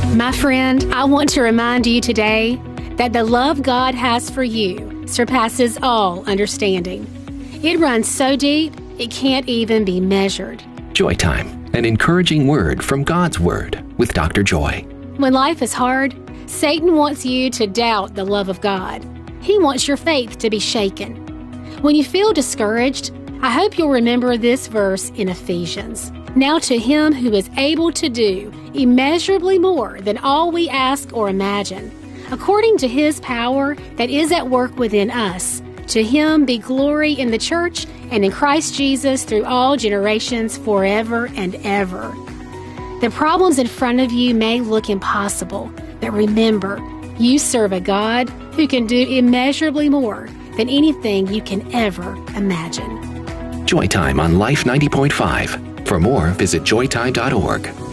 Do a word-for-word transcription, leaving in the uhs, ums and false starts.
My friend, I want to remind you today that the love God has for you surpasses all understanding. It runs so deep, it can't even be measured. Joy Time, an encouraging word from God's Word with Doctor Joy. When life is hard, Satan wants you to doubt the love of God. He wants your faith to be shaken. When you feel discouraged, I hope you'll remember this verse in Ephesians. Now to Him who is able to do immeasurably more than all we ask or imagine, according to His power that is at work within us, to Him be glory in the church and in Christ Jesus through all generations forever and ever. The problems in front of you may look impossible, but remember, you serve a God who can do immeasurably more than anything you can ever imagine. Joy Time on Life ninety point five. For more, visit joy time dot org.